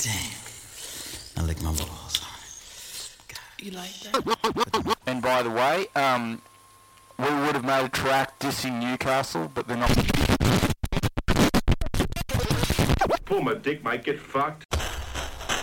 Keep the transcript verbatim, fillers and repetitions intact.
Damn. I lick my balls. You like that? And by the way, um, we would have made a track dissing Newcastle, but they're not. Pull my dick, mate. Get fucked.